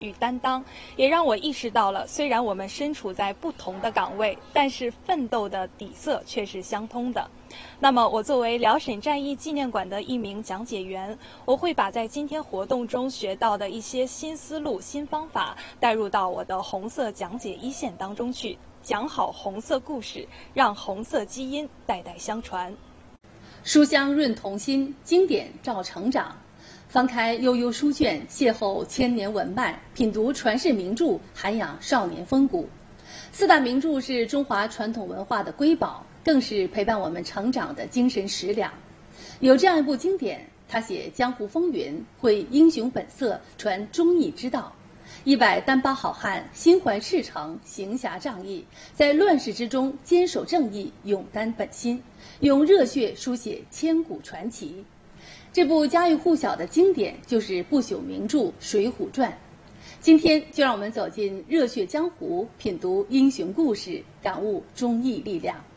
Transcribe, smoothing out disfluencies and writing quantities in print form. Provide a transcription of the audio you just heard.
与担当，也让我意识到了，虽然我们身处在不同的岗位，但是奋斗的底色却是相通的。那么，我作为辽沈战役纪念馆的一名讲解员，我会把在今天活动中学到的一些新思路、新方法带入到我的红色讲解一线当中去，讲好红色故事，让红色基因代代相传。 书香润童心，经典照成长。翻开悠悠书卷，邂逅千年文脉，品读传世名著，涵养少年风骨。四大名著是中华传统文化的瑰宝，更是陪伴我们成长的精神食粮。有这样一部经典，他写江湖风云，绘英雄本色，传忠义之道。100单帮好汉，心怀赤诚，行侠仗义，在乱世之中坚守正义，勇担本心，用热血书写千古传奇。这部家喻户晓的经典就是不朽名著《水浒传》。今天就让我们走进热血江湖，品读英雄故事，感悟忠义力量。